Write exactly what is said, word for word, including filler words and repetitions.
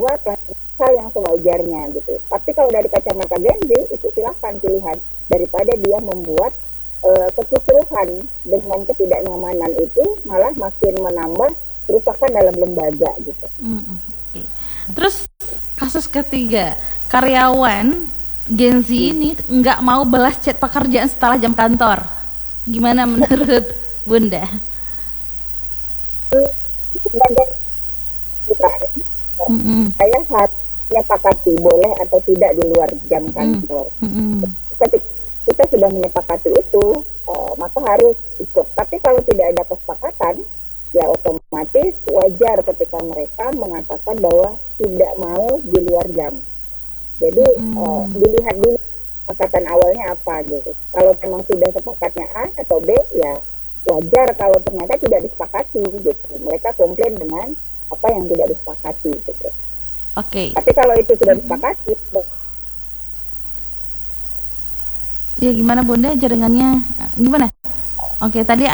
hal yang sewajarnya gitu. Tapi kalau dari kacamata Gen Z itu silahkan pilihan, daripada dia membuat uh, kekisruhan dengan ketidaknyamanan itu malah makin menambah kerusakan dalam lembaga gitu. Mm-hmm. Okay. Terus kasus ketiga, karyawan Gen Z hmm. ini nggak mau balas chat pekerjaan setelah jam kantor. Gimana menurut Bunda? Mm-hmm. Saya harusnya pakati boleh atau tidak di luar jam kantor. Mm-hmm. Ketika kita sudah menyepakati itu, uh, maka harus ikut. Tapi kalau tidak ada kesepakatan, ya otomatis wajar ketika mereka mengatakan bahwa tidak mau di luar jam. Jadi mm. uh, dilihat dulu kesepakatan awalnya apa gitu. Kalau memang sudah sepakatnya A atau B, ya wajar kalau ternyata tidak disepakati gitu. Mereka komplain dengan apa yang tidak disepakati gitu. Oke. Okay. Tapi kalau itu sudah disepakati, ya gimana Bunda jaringannya? Gimana? Oke, okay, tadi